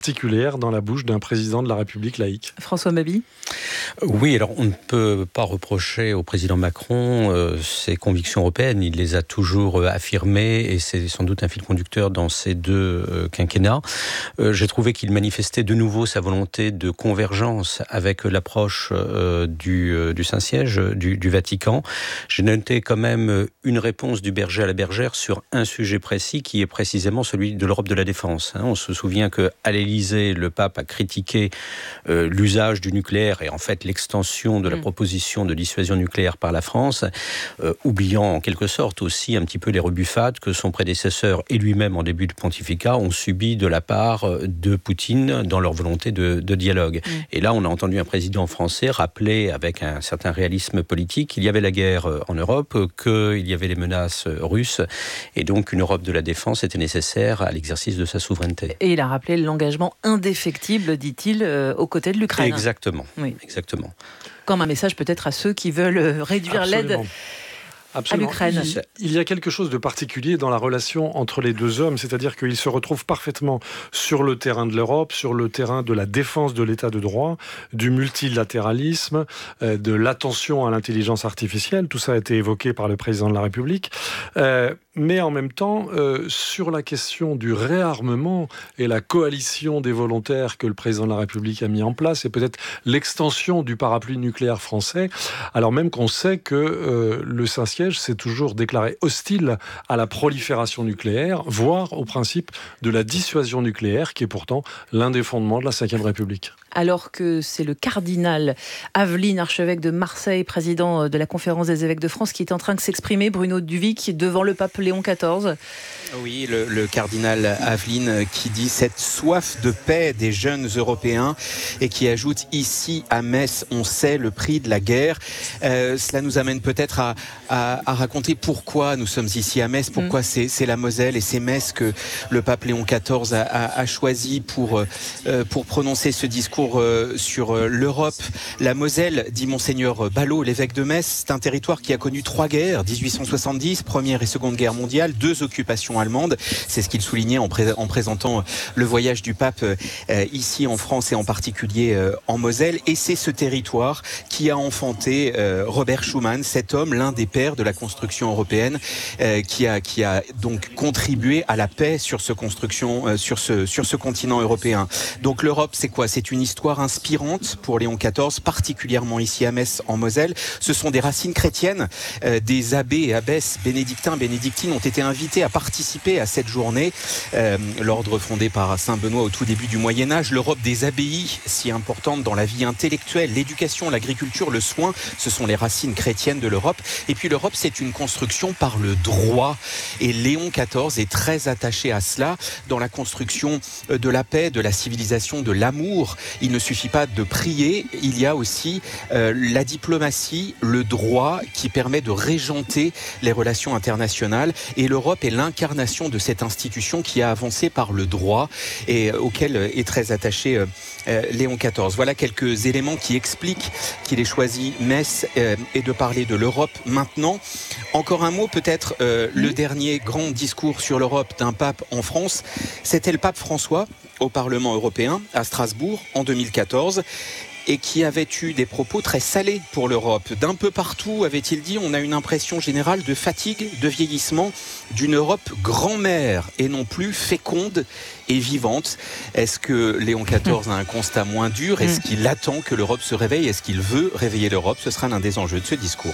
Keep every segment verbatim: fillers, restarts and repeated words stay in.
particulière dans la bouche d'un président de la République laïque. François Mabille ? Oui, alors on ne peut pas reprocher au président Macron euh, ses convictions européennes. Il les a toujours euh, affirmées et c'est sans doute un fil conducteur dans ces deux euh, quinquennats. Euh, j'ai trouvé qu'il manifestait de nouveau sa volonté de convergence avec l'approche euh, du, euh, du Saint-Siège, du, du Vatican. J'ai noté quand même une réponse du berger à la bergère sur un sujet précis qui est précisément celui de l'Europe de la défense. Hein, on se souvient qu'à l'Élysée, le pape a critiqué euh, l'usage du nucléaire et en fait l'extension de la proposition de dissuasion nucléaire par la France, euh, oubliant en quelque sorte aussi un petit peu les rebuffades que son prédécesseur et lui-même en début de pontificat ont subi de la part de Poutine dans leur volonté de, de dialogue. Mmh. Et là, on a entendu un président français rappeler avec un certain réalisme politique qu'il y avait la guerre en Europe, qu'il y avait les menaces russes et donc une Europe de la défense était nécessaire à l'exercice de sa souveraineté. Et il a rappelé l'engagement indéfectible, dit-il, euh, aux côtés de l'Ukraine. Exactement. Oui. Exactement. Comme un message peut-être à ceux qui veulent réduire Absolument. l'aide Absolument. à l'Ukraine. Il, il y a quelque chose de particulier dans la relation entre les deux hommes, c'est-à-dire qu'ils se retrouvent parfaitement sur le terrain de l'Europe, sur le terrain de la défense de l'état de droit, du multilatéralisme, euh, de l'attention à l'intelligence artificielle. Tout ça a été évoqué par le président de la République. Euh, mais en même temps, euh, sur la question du réarmement et la coalition des volontaires que le président de la République a mis en place, et peut-être l'extension du parapluie nucléaire français, alors même qu'on sait que euh, le Saint-Siège s'est toujours déclaré hostile à la prolifération nucléaire, voire au principe de la dissuasion nucléaire, qui est pourtant l'un des fondements de la cinquième République. Alors que c'est le cardinal Aveline, archevêque de Marseille, président de la Conférence des évêques de France, qui est en train de s'exprimer, Bruno Duvic, devant le pape Léon quatorze. Oui, le, le cardinal Aveline qui dit cette soif de paix des jeunes Européens et qui ajoute ici à Metz, on sait le prix de la guerre. Euh, cela nous amène peut-être à, à, à raconter pourquoi nous sommes ici à Metz, pourquoi mmh. c'est, c'est la Moselle et c'est Metz que le pape Léon quatorze a, a, a choisi pour, euh, pour prononcer ce discours sur l'Europe. La Moselle, dit Monseigneur Ballot, l'évêque de Metz, c'est un territoire qui a connu trois guerres, dix-huit cent soixante-dix, Première et Seconde Guerre mondiale, deux occupations allemandes. C'est ce qu'il soulignait en, pré- en présentant le voyage du pape euh, ici en France et en particulier euh, en Moselle. Et c'est ce territoire qui a enfanté euh, Robert Schuman, cet homme, l'un des pères de la construction européenne, euh, qui a, qui a donc contribué à la paix sur ce construction, euh, sur ce, sur ce continent européen. Donc l'Europe, c'est quoi ? C'est une histoire inspirante pour Léon quatorze, particulièrement ici à Metz, en Moselle. Ce sont des racines chrétiennes. Euh, des abbés et abbesses bénédictins, bénédictines ont été invités à participer à cette journée. Euh, l'ordre fondé par Saint Benoît au tout début du Moyen-Âge. L'Europe des abbayes, si importante dans la vie intellectuelle, l'éducation, l'agriculture, le soin, ce sont les racines chrétiennes de l'Europe. Et puis l'Europe, c'est une construction par le droit. Et Léon quatorze est très attaché à cela dans la construction de la paix, de la civilisation, de l'amour. Il ne suffit pas de prier, il y a aussi euh, la diplomatie, le droit qui permet de régenter les relations internationales. Et l'Europe est l'incarnation de cette institution qui a avancé par le droit et euh, auquel est très attaché euh, euh, Léon quatorze. Voilà quelques éléments qui expliquent qu'il ait choisi Metz euh, et de parler de l'Europe maintenant. Encore un mot, peut-être euh, mmh. le dernier grand discours sur l'Europe d'un pape en France, c'était le pape François au Parlement européen à Strasbourg en deux mille quatorze et qui avait eu des propos très salés pour l'Europe. D'un peu partout, avait-il dit, on a une impression générale de fatigue, de vieillissement, d'une Europe grand-mère et non plus féconde et vivante. Est-ce que Léon quatorze a un constat moins dur ? Est-ce qu'il attend que l'Europe se réveille ? Est-ce qu'il veut réveiller l'Europe ? Ce sera l'un des enjeux de ce discours.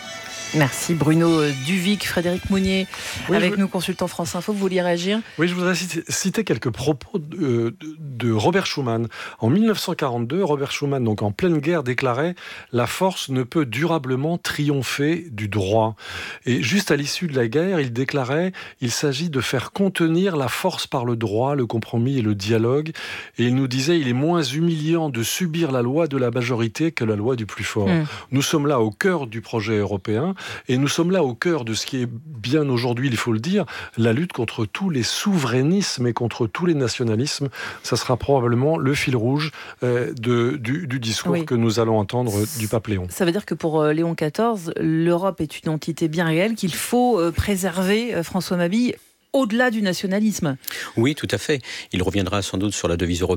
Merci Bruno Duvic. Frédéric Mounier, oui, avec je... nous, consultant France Info, vous vouliez réagir ? Oui, je voudrais citer quelques propos de, de, de Robert Schuman. En dix-neuf cent quarante-deux, Robert Schuman, donc en pleine guerre, déclarait « La force ne peut durablement triompher du droit ». Et juste à l'issue de la guerre, il déclarait « Il s'agit de faire contenir la force par le droit, le compromis et le dialogue ». Et il nous disait « Il est moins humiliant de subir la loi de la majorité que la loi du plus fort mmh. ». Nous sommes là au cœur du projet européen. Et nous sommes là au cœur de ce qui est bien aujourd'hui, il faut le dire, la lutte contre tous les souverainismes et contre tous les nationalismes. Ça sera probablement le fil rouge euh, de, du, du discours oui. que nous allons entendre du pape Léon. Ça veut dire que pour euh, Léon quatorze, l'Europe est une entité bien réelle qu'il faut euh, préserver, euh, François Mabille. au-delà du nationalisme. Oui, tout à fait. Il reviendra sans doute sur la devise européenne.